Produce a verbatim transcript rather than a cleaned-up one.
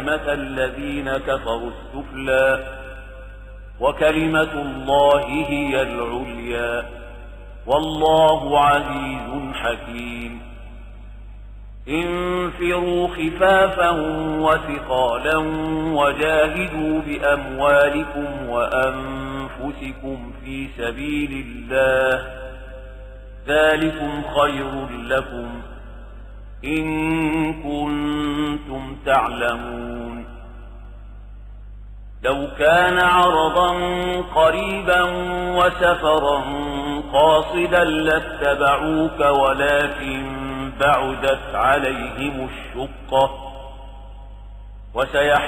كلمة الذين كفروا السفلى وكلمة الله هي العليا والله عزيز حكيم انفروا خفافا وثقالا وجاهدوا بأموالكم وأنفسكم في سبيل الله ذلكم خير لكم إن كنتم تعلمون لو كان عرضا قريبا وسفرا قاصدا لاتبعوك ولكن بعدت عليهم الشقة وسيحفظون